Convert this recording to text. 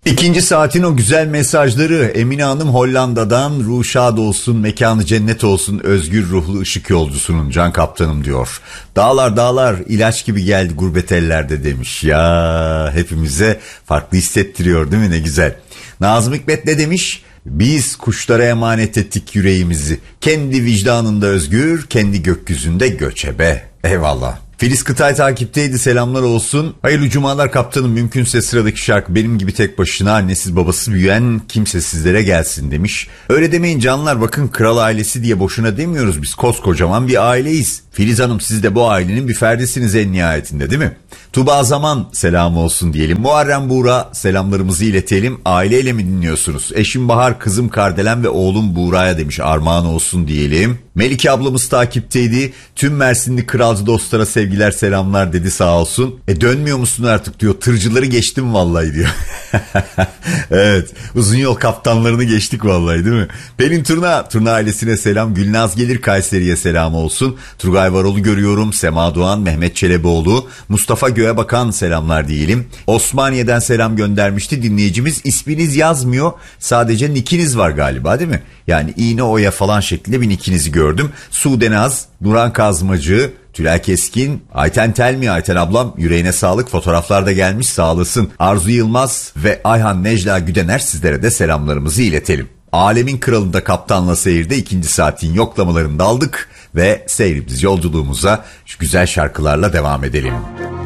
İkinci saatin o güzel mesajları Emine Hanım Hollanda'dan, ruh şad olsun, mekanı cennet olsun, özgür ruhlu ışık yolcusunun can kaptanım diyor. Dağlar dağlar ilaç gibi geldi gurbet ellerde demiş. Ya hepimize farklı hissettiriyor değil mi, ne güzel. Nazım Hikmet ne demiş? Biz kuşlara emanet ettik yüreğimizi. Kendi vicdanında özgür, kendi gökyüzünde göçebe. Eyvallah. Filiz Kıtay takipteydi, selamlar olsun. Hayırlı cumalar kaptanım, mümkünse sıradaki şarkı benim gibi tek başına annesiz babasız büyüyen kimsesizlere gelsin demiş. Öyle demeyin canlar, bakın kral ailesi diye boşuna demiyoruz, biz koskocaman bir aileyiz. Filiz Hanım, siz de bu ailenin bir ferdisiniz en nihayetinde değil mi? Tuba Zaman selam olsun diyelim. Muharrem Buğra selamlarımızı iletelim. Aileyle mi dinliyorsunuz? Eşim Bahar, kızım Kardelen ve oğlum Buğra'ya demiş, armağan olsun diyelim. Melike ablamız takipteydi. Tüm Mersinli kralcı dostlara sevgiler selamlar dedi, sağ olsun. Dönmüyor musun artık diyor, tırcıları geçtim vallahi diyor. Evet, uzun yol kaptanlarını geçtik vallahi değil mi? Pelin Turna ailesine selam. Gülnaz Gelir Kayseri'ye selam olsun. Turgay Varol'u görüyorum. Sema Doğan, Mehmet Çeleboğlu, Mustafa Göğebakan selamlar diyelim. Osmaniye'den selam göndermişti dinleyicimiz. İsminiz yazmıyor, sadece nickiniz var galiba değil mi? Yani iğne oya falan şeklinde bir nickinizi gördüm. Sudenaz, Nuran Kazmacı, Tülay Keskin, Ayten Telmi, Ayten ablam yüreğine sağlık, fotoğraflar da gelmiş, sağ olasın. Arzu Yılmaz ve Ayhan Necla Güdener, sizlere de selamlarımızı iletelim. Alemin Kralı'nda Kaptanla Seyir'de ikinci saatin yoklamalarını da aldık ve seyrimiz yolculuğumuza şu güzel şarkılarla devam edelim.